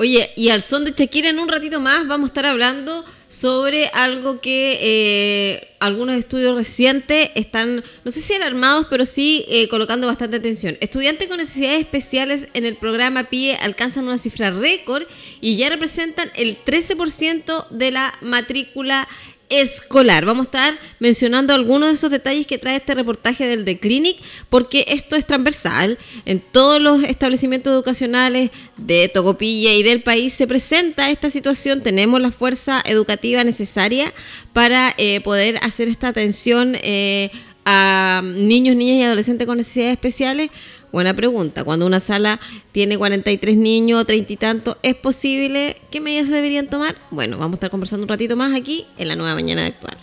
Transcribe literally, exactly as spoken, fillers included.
Oye, y al son de Shakira en un ratito más vamos a estar hablando sobre algo que eh, algunos estudios recientes están, no sé si alarmados, pero sí eh, colocando bastante atención. Estudiantes con necesidades especiales en el programa P I E alcanzan una cifra récord y ya representan el trece por ciento de la matrícula escolar. Vamos a estar mencionando algunos de esos detalles que trae este reportaje del The Clinic, porque esto es transversal. En todos los establecimientos educacionales de Tocopilla y del país se presenta esta situación. Tenemos la fuerza educativa necesaria para eh, poder hacer esta atención eh, a niños, niñas y adolescentes con necesidades especiales. Buena pregunta. Cuando una sala tiene cuarenta y tres niños, treinta y tantos, ¿es posible? ¿Qué medidas se deberían tomar? Bueno, vamos a estar conversando un ratito más aquí en La Nueva Mañana de Actual.